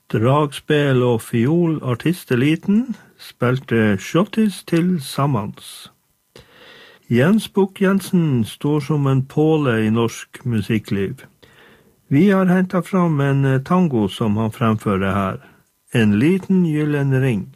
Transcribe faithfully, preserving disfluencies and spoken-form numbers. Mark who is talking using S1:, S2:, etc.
S1: Dragspel og fiol artisteliten spilte shottis til sammans. Jens Bukk-Jensen står som en påle i norsk musikkliv. Vi har hentet fram en tango som han fremfører her. En liten gyllen ring.